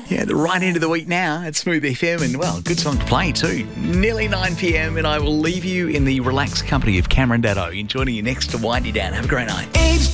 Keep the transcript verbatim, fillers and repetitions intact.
Yeah, the right end of the week now at Smooth F M, and well, good song to play too. Nearly nine p.m. and I will leave you in the relaxed company of Cameron Daddo, joining you next to wind you down. Have a great night.